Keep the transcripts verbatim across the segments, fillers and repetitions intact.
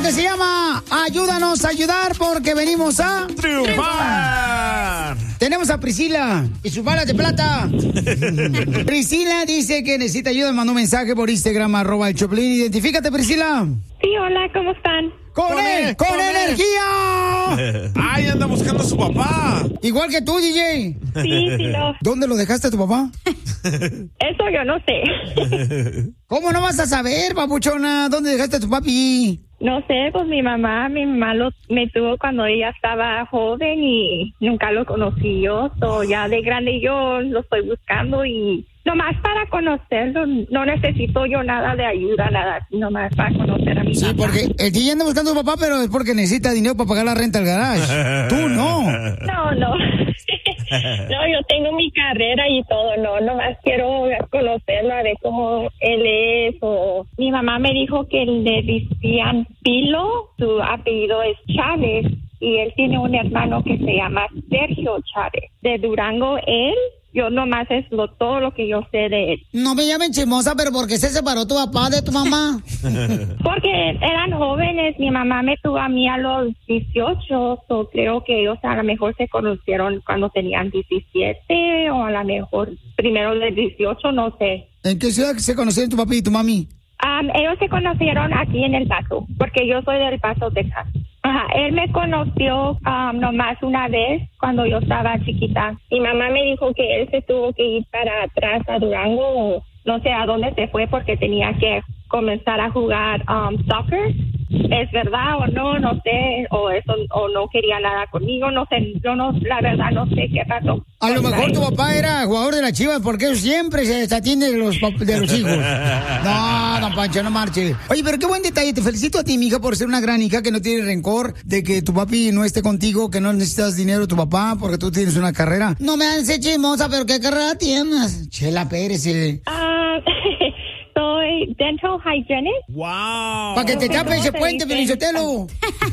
porque se llama Ayúdanos a ayudar porque venimos a triunfar. Tenemos a Priscila y sus balas de plata. Priscila dice que necesita ayuda, mandó un mensaje por Instagram, arroba el Choplin. Identifícate, Priscila. Sí, hola, ¿cómo están? ¡Con, con él! ¡Con, con energía! ¡Ay, anda buscando a su papá! Igual que tú, D J. Sí, sí, no. ¿Dónde lo dejaste a tu papá? Eso yo no sé. ¿Cómo no vas a saber, papuchona? ¿Dónde dejaste a tu papi? No sé, pues mi mamá, mi mamá lo, me tuvo cuando ella estaba joven y nunca lo conocí yo. So, ya de grande yo lo estoy buscando y nomás para conocerlo, no necesito yo nada de ayuda, nada, nomás para conocer a mi sí, papá. Sí, porque el D J anda buscando a su papá, pero es porque necesita dinero para pagar la renta del garage. Tú no. No, no. No, yo tengo mi carrera y todo, no, nomás quiero conocerlo, a ver cómo él es. O mi mamá me dijo que le decían Pilo, su apellido es Chávez, y él tiene un hermano que se llama Sergio Chávez. De Durango, él, yo nomás es lo, todo lo que yo sé de él. No me llamen chismosa, pero ¿por qué se separó tu papá de tu mamá? Porque eran jóvenes, mi mamá me tuvo a mí a los dieciocho, so creo que ellos a lo mejor se conocieron cuando tenían diecisiete, o a lo mejor primero de dieciocho, no sé. ¿En qué ciudad se conocieron tu papi y tu mami? Um, ellos se conocieron aquí en El Paso, porque yo soy del Paso, Texas. Ajá, él me conoció um, nomás una vez cuando yo estaba chiquita. Mi mamá me dijo que él se tuvo que ir para atrás a Durango, o no sé a dónde se fue porque tenía que comenzar a jugar um, soccer. ¿Es verdad o no? No sé, o eso, o no quería nada conmigo, no sé, yo no, la verdad no sé qué pasó. A lo mejor tu papá era jugador de la Chivas, porque él siempre se desatiende de los, de los hijos. No, don Pancho, no marche. Oye, pero qué buen detalle, te felicito a ti, mija, por ser una gran hija que no tiene rencor de que tu papi no esté contigo, que no necesitas dinero de tu papá, porque tú tienes una carrera. No me haces chismosa, pero ¿qué carrera tienes? Chela Pérez. Eh. Ah... Soy dental hygienist. ¡Wow! Para que te tape ese puente, Pelizotelo.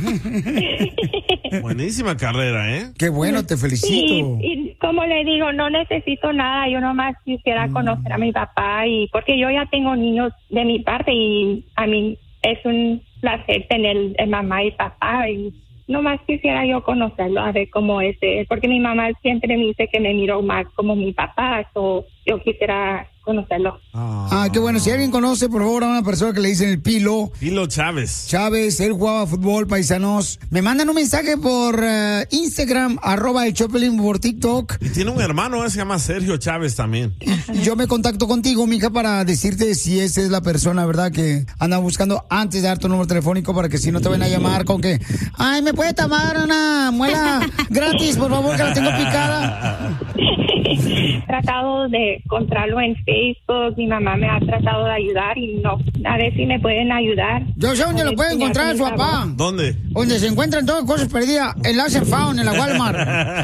Buenísima carrera, ¿eh? Qué bueno, te felicito. Y, y como le digo, no necesito nada. Yo nomás quisiera conocer a mi papá, y porque yo ya tengo niños de mi parte y a mí es un placer tener el mamá y papá, y nomás quisiera yo conocerlo, a ver cómo es él, porque mi mamá siempre me dice que me miro más como mi papá, o yo quisiera conocerlo. Ah, qué bueno. Si alguien conoce, por favor, a una persona que le dicen el Pilo. Pilo Chávez. Chávez, él jugaba fútbol, paisanos. Me mandan un mensaje por uh, Instagram, arroba el Choplin, por TikTok. Y tiene un hermano, ¿eh? Se llama Sergio Chávez también. Y yo me contacto contigo, mija, para decirte si esa es la persona, ¿verdad? Que anda buscando antes de dar tu número telefónico, para que si no te van a llamar con que, ay, ¿me puede tomar una muela gratis, por favor, que la tengo picada? He tratado de encontrarlo en Facebook, mi mamá me ha tratado de ayudar y no, a ver si me pueden ayudar. Yo sé dónde lo puede encontrar su papá. ¿Dónde? Donde se encuentran todas cosas perdidas, en la Found, en la Walmart.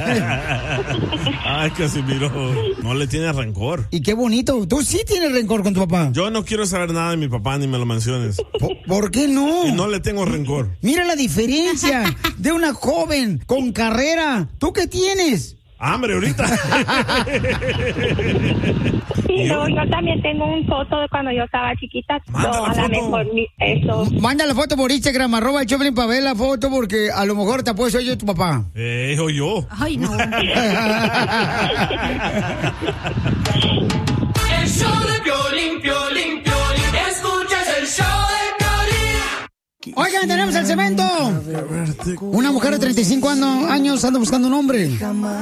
Ay, Casimiro, no le tiene rencor. Y qué bonito, tú sí tienes rencor con tu papá. Yo no quiero saber nada de mi papá, ni me lo menciones. ¿Por, ¿por qué no? Y no le tengo rencor. Mira la diferencia de una joven con carrera. ¿Tú qué tienes? Hambre ahorita. Sí, yo, yo también tengo un foto de cuando yo estaba chiquita. Manda No, la a lo foto. mejor ni- eso. Manda la foto por Instagram, arroba el Choplin, para ver la foto, porque a lo mejor te apuesto yo tu papá. Eh, o yo. Ay, no. El show de Piolín, Piolín, Piolín. Escuchas el show de Piolín. Oigan, tenemos el cemento. Una mujer de treinta y cinco años anda buscando un hombre.